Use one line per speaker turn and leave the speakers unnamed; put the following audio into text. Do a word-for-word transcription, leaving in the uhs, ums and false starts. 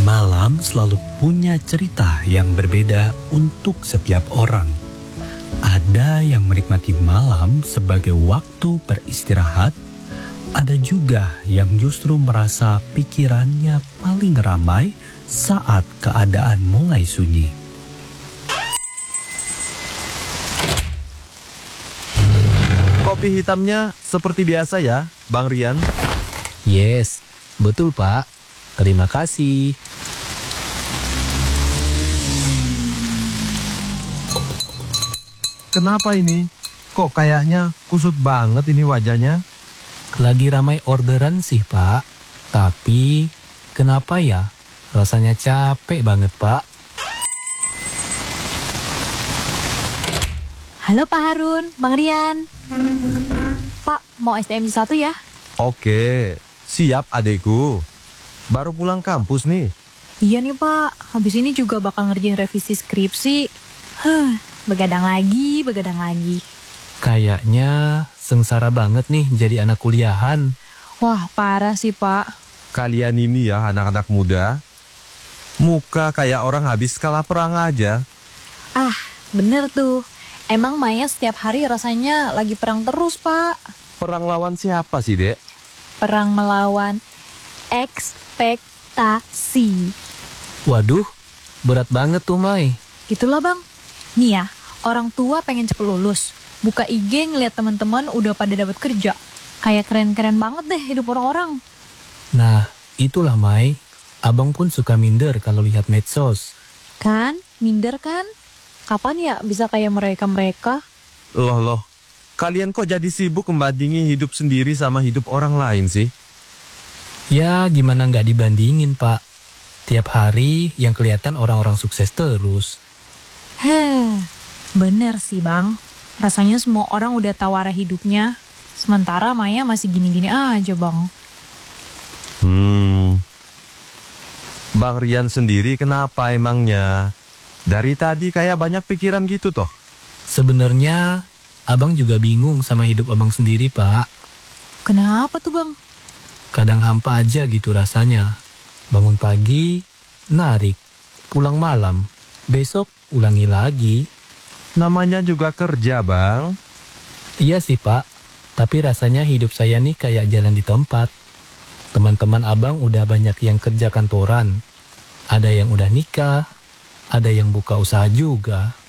Malam selalu punya cerita yang berbeda untuk setiap orang. Ada yang menikmati malam sebagai waktu beristirahat, ada juga yang justru merasa pikirannya paling ramai saat keadaan mulai sunyi.
Kopi hitamnya seperti biasa ya, Bang Rian?
Yes, betul Pak. Terima kasih.
Kenapa ini? Kok kayaknya kusut banget ini wajahnya?
Lagi ramai orderan sih Pak. Tapi kenapa ya? Rasanya capek banget Pak.
Halo Pak Harun, Bang Rian. Pak, mau S T M satu ya?
Oke, siap adekku. Baru pulang kampus nih.
Iya nih Pak, habis ini juga bakal ngerjain revisi skripsi. Huh, begadang lagi, begadang lagi.
Kayaknya sengsara banget nih jadi anak kuliahan.
Wah, parah sih Pak.
Kalian ini ya anak-anak muda, muka kayak orang habis kalah perang aja.
Ah, bener tuh. Emang Maya setiap hari rasanya lagi perang terus Pak.
Perang lawan siapa sih, Dek?
Perang melawan ekspektasi.
Waduh, berat banget tuh Mai.
Gitulah Bang. Nih ya, orang tua pengen cepet lulus. Buka I G ngeliat teman-teman udah pada dapat kerja. Kayak keren-keren banget deh hidup orang-orang.
Nah, itulah Mai. Abang pun suka minder kalau lihat medsos.
Kan? Minder kan? Kapan ya bisa kayak mereka-mereka?
Loh loh, kalian kok jadi sibuk membandingi hidup sendiri sama hidup orang lain sih?
Ya, gimana nggak dibandingin Pak. Tiap hari yang kelihatan orang-orang sukses terus.
Heh, bener sih Bang. Rasanya semua orang udah tahu arah hidupnya. Sementara Maya masih gini-gini aja Bang.
Hmm, Bang Rian sendiri kenapa emangnya? Dari tadi kayak banyak pikiran gitu toh.
Sebenarnya abang juga bingung sama hidup abang sendiri Pak.
Kenapa tuh Bang?
Kadang hampa aja gitu rasanya. Bangun pagi, narik. Pulang malam, besok ulangi lagi.
Namanya juga kerja, Bang.
Iya sih Pak, tapi rasanya hidup saya nih kayak jalan di tempat. Teman-teman abang udah banyak yang kerja kantoran. Ada yang udah nikah, ada yang buka usaha juga.